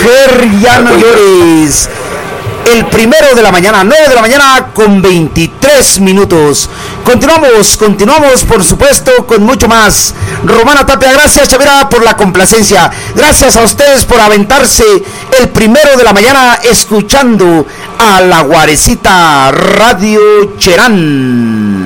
mujer, ya no llores. El 1 de la mañana, 9 de la mañana con 23 minutos. Continuamos, por supuesto, con mucho más. Romana Tapia, gracias, Chavira, por la complacencia. Gracias a ustedes por aventarse el 1 de la mañana escuchando a la Guarecita Radio Cherán.